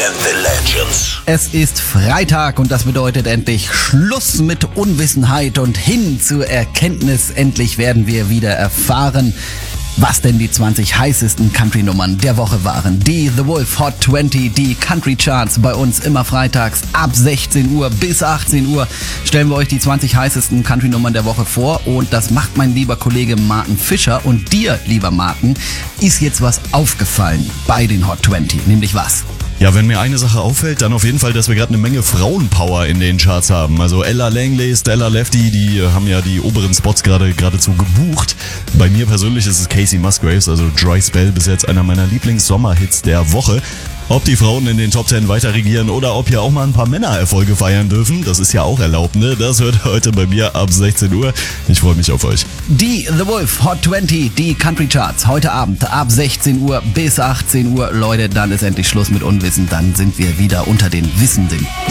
and the Legends. Es ist Freitag und das bedeutet endlich Schluss mit Unwissenheit und hin zur Erkenntnis. Endlich werden wir wieder erfahren, was denn die 20 heißesten Country-Nummern der Woche waren. Die The Wolf Hot 20, die Country Charts bei uns immer freitags ab 16 Uhr bis 18 Uhr stellen wir euch die 20 heißesten Country-Nummern der Woche vor und das macht mein lieber Kollege Martin Fischer. Und dir, lieber Martin, ist jetzt was aufgefallen bei den Hot 20, nämlich was? Ja, wenn mir eine Sache auffällt, dann auf jeden Fall, dass wir gerade eine Menge Frauenpower in den Charts haben. Also Ella Langley, Stella Lefty, die haben ja die oberen Spots geradezu gebucht. Bei mir persönlich ist es Casey Musgraves, also Dry Spell, bis jetzt einer meiner Lieblings-Sommerhits der Woche. Ob die Frauen in den Top 10 weiter regieren oder ob hier auch mal ein paar Männer Erfolge feiern dürfen, das ist ja auch erlaubt, ne? Das hört heute bei mir ab 16 Uhr. Ich freue mich auf euch. Die The Wolf Hot 20, die Country Charts, heute Abend ab 16 Uhr bis 18 Uhr. Leute, dann ist endlich Schluss mit Unwissen, dann sind wir wieder unter den Wissenden.